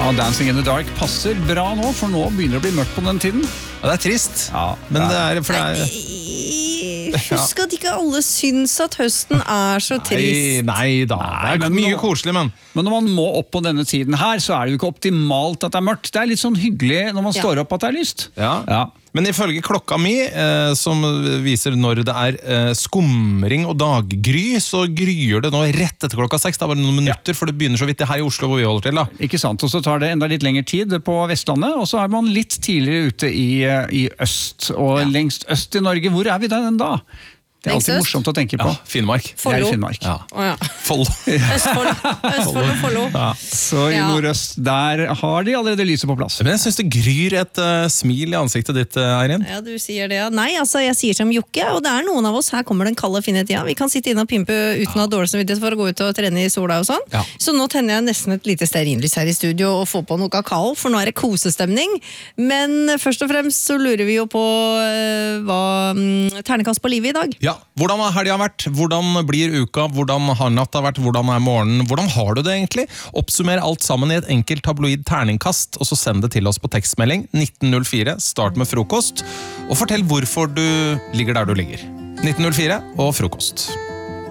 Ja, Dancing in the Dark passer bra nå, for nå begynner det å bli mørkt på den tiden. Ja, det trist. Ja, Men det er, for det er... Husk at ikke alle syns at høsten så trist. Nei da, det er mye koselig, men... Men når man må opp på denne tiden her, så er det jo ikke optimalt at det er mørkt. Det er litt sånn hyggelig når man står opp at det er lyst. Ja. Men ifølge klokka mi, som viser når det er skumring og daggry, så gryer det nå rett etter klokka 6. Det er bare noen minutter, for det begynner så vidt her i Oslo hvor vi holder til. Da. Ikke sant, og så tar det enda litt lengre tid på Vestlandet, og så er man litt tidligere ute i øst, og lengst øst i Norge. Hvor er vi den da? Det er alltid morsomt å tenke på. Ja, Finnmark. Follo. Finnmark. Ja. Follo. Østfold og Follo. Ja, så i nordøst, der har de allerede lyset på plass. Men jeg synes det gryr et smil i ansiktet ditt, Eirin. Ja, du sier det, ja. Nei, altså, jeg sier som Jokke, og det er noen av oss, her kommer den kalde finne tida. Vi kan sitte inne og pimpe uten å ha dårlig samvittighet for å gå ut og trene i sola og sånn. Ja. Så nå tenner jeg nesten et lite stearinlys her i studio og får på noe kakao, for nå er det kosestemning. Men først og fremst så lurer vi jo på hva ternekast på livet i dag. Ja, hvordan har helgen vært? Hvordan blir uka? Hvordan har natta vært? Hvordan er morgenen? Hvordan har du det egentlig? Oppsummer alt sammen i et enkelt tabloid terningkast, og så send det til oss på tekstmelding 1904, start med frokost, og fortell hvorfor du ligger der du ligger. 1904 og frokost.